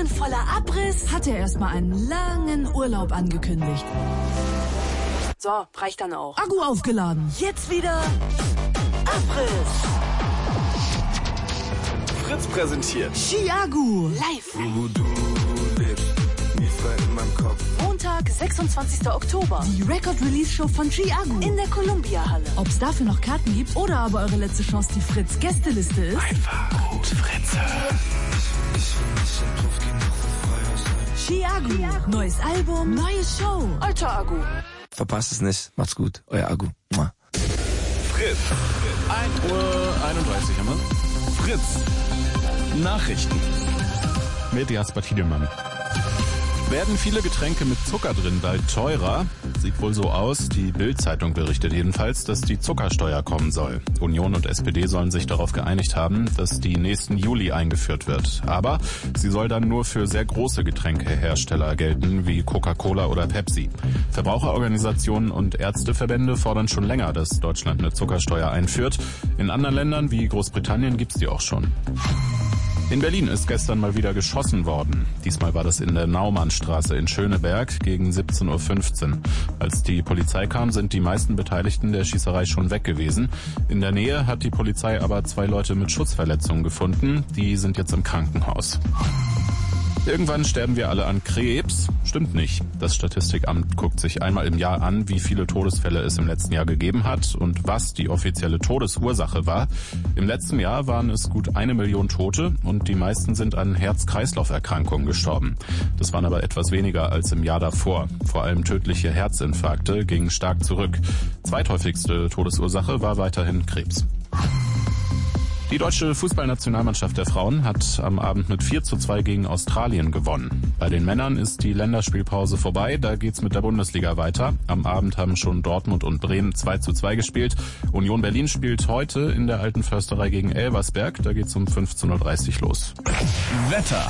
Wochen voller Abriss hat er erstmal einen langen Urlaub angekündigt. So, reicht dann auch. Akku aufgeladen. Jetzt wieder Abriss. Fritz präsentiert Chiago Live. Wo du lebst, nie frei in meinem Kopf. Montag, 26. Oktober. Die Record-Release-Show von Chiago. In der Columbia-Halle. Ob es dafür noch Karten gibt oder aber eure letzte Chance die Fritz-Gästeliste ist. Einfach gut, Fritze. Ich will nicht ein Prof gehen, noch für Freier sein. Chiago. Neues Album, neue Show. Alter Agu. Verpasst es nicht. Macht's gut. Euer Agu. Fritz. 1:31 Uhr haben wir. Fritz. Nachrichten. Mit Jasper Tiedemann. Werden viele Getränke mit Zucker drin bald teurer? Sieht wohl so aus. Die Bild-Zeitung berichtet jedenfalls, dass die Zuckersteuer kommen soll. Union und SPD sollen sich darauf geeinigt haben, dass die nächsten Juli eingeführt wird. Aber sie soll dann nur für sehr große Getränkehersteller gelten, wie Coca-Cola oder Pepsi. Verbraucherorganisationen und Ärzteverbände fordern schon länger, dass Deutschland eine Zuckersteuer einführt. In anderen Ländern wie Großbritannien gibt's die auch schon. In Berlin ist gestern mal wieder geschossen worden. Diesmal war das in der Naumannstraße in Schöneberg gegen 17:15 Uhr. Als die Polizei kam, sind die meisten Beteiligten der Schießerei schon weg gewesen. In der Nähe hat die Polizei aber 2 Leute mit Schussverletzungen gefunden. Die sind jetzt im Krankenhaus. Irgendwann sterben wir alle an Krebs. Stimmt nicht. Das Statistikamt guckt sich einmal im Jahr an, wie viele Todesfälle es im letzten Jahr gegeben hat und was die offizielle Todesursache war. Im letzten Jahr waren es gut 1 Million Tote und die meisten sind an Herz-Kreislauf-Erkrankungen gestorben. Das waren aber etwas weniger als im Jahr davor. Vor allem tödliche Herzinfarkte gingen stark zurück. Zweithäufigste Todesursache war weiterhin Krebs. Die deutsche Fußballnationalmannschaft der Frauen hat am Abend mit 4:2 gegen Australien gewonnen. Bei den Männern ist die Länderspielpause vorbei, da geht's mit der Bundesliga weiter. Am Abend haben schon Dortmund und Bremen 2:2 gespielt. Union Berlin spielt heute in der Alten Försterei gegen Elversberg, da geht's um 15:30 Uhr los. Wetter.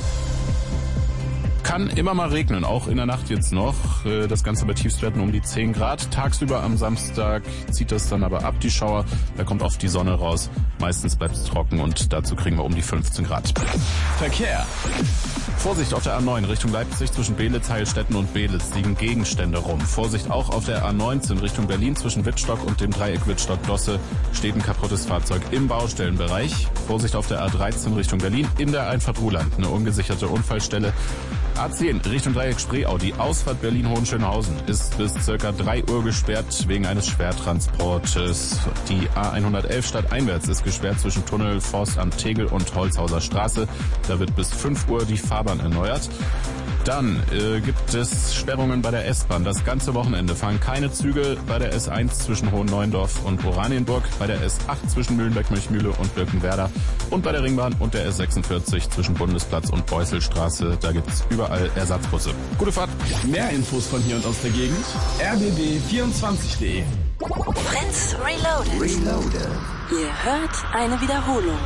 Kann immer mal regnen, auch in der Nacht jetzt noch. Das Ganze bei Tiefstwerten um die 10 Grad. Tagsüber am Samstag zieht das dann aber ab, die Schauer. Da kommt oft die Sonne raus. Meistens bleibt es trocken und dazu kriegen wir um die 15 Grad. Verkehr. Vorsicht auf der A9 Richtung Leipzig zwischen Beelitz, Heilstätten und Beelitz liegen Gegenstände rum. Vorsicht auch auf der A19 Richtung Berlin zwischen Wittstock und dem Dreieck Wittstock-Dosse steht ein kaputtes Fahrzeug im Baustellenbereich. Vorsicht auf der A13 Richtung Berlin in der Einfahrt Ruhland, eine ungesicherte Unfallstelle. A10 Richtung Dreieck Spreeau, die Ausfahrt Berlin-Hohenschönhausen ist bis ca. 3 Uhr gesperrt wegen eines Schwertransportes. Die A111 stadteinwärts ist gesperrt zwischen Tunnel, Forst am Tegel und Holzhauser Straße. Da wird bis 5 Uhr die Fahrbahn erneuert. Dann gibt es Sperrungen bei der S-Bahn. Das ganze Wochenende fahren keine Züge bei der S1 zwischen Hohenneuendorf und Oranienburg, bei der S8 zwischen Mühlenberg-Milchmühle und Birkenwerder und bei der Ringbahn und der S46 zwischen Bundesplatz und Beusselstraße. Da gibt's überall Ersatzbusse. Gute Fahrt. Mehr Infos von hier und aus der Gegend rbb24.de. Fritz Reloaded. Ihr hört eine Wiederholung.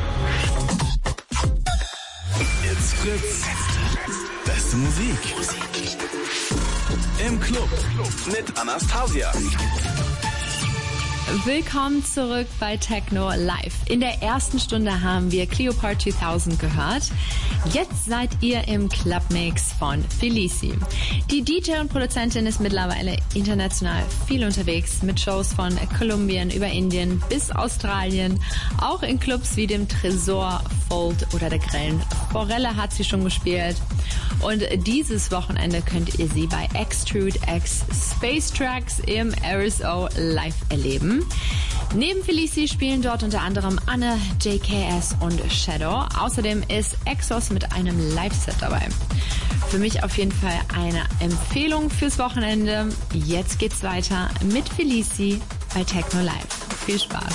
It's Fritz. Beste Musik. Im Club mit Anastasia. Willkommen zurück bei Techno Live. In der ersten Stunde haben wir Cleopatra 2000 gehört. Jetzt seid ihr im Clubmix von Felici. Die DJ und Produzentin ist mittlerweile international viel unterwegs mit Shows von Kolumbien über Indien bis Australien. Auch in Clubs wie dem Tresor, Fold oder der Grellen Forelle hat sie schon gespielt. Und dieses Wochenende könnt ihr sie bei Extrude X Space Tracks im RSO live erleben. Neben Felici spielen dort unter anderem Anne, JKS und Shadow. Außerdem ist Exos mit einem Live-Set dabei. Für mich auf jeden Fall eine Empfehlung fürs Wochenende. Jetzt geht's weiter mit Felici bei Techno Live. Viel Spaß.